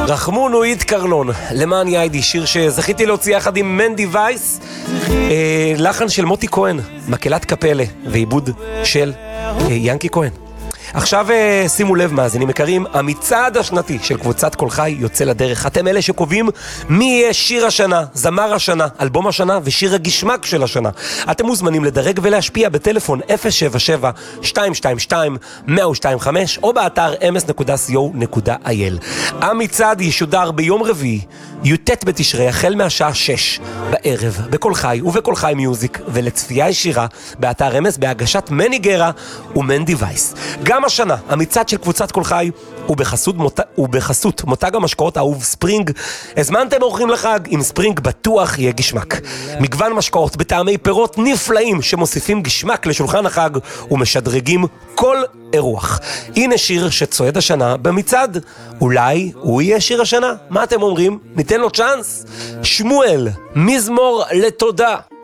רחמונו אית קרנון, למען יעדי, שיר שזכיתי להוציא יחד עם מנדי וייס, לחן של מוטי כהן, מקהלת קפלה ועיבוד של ינקי כהן. עכשיו שימו לב מאזינים יקרים, המצעד השנתי של קבוצת כל חי יוצא לדרך. אתם אלה שקובעים מי יהיה שיר השנה, זמר השנה, אלבום השנה ושיר הגשמק של השנה. אתם מוזמנים לדרג ולהשפיע בטלפון 077-222-1025 או באתר ms.co.il. המצעד ישודר ביום רביעי, י"ט בתשרי, החל מהשעה 6 בערב, בכל חי ובכל חי מיוזיק, ולצפייה ישירה באתר אמס בהגשת מני גרה ומנדי וייס. גם השנה, המצעד של קבוצת כל חי ובחסות מותג המשקאות האהוב ספרינג. הזמנתם אורחים לחג, עם ספרינג בטוח יהיה גשמק. מגוון משקאות בטעמי פירות נפלאים שמוסיפים גשמק לשולחן החג ומשדרגים כל אירוח. הנה שיר שצועד השנה במצעד. אולי הוא יהיה שיר השנה? מה אתם אומרים? ניתן לו צ'אנס? שמואל, מזמור לתודה.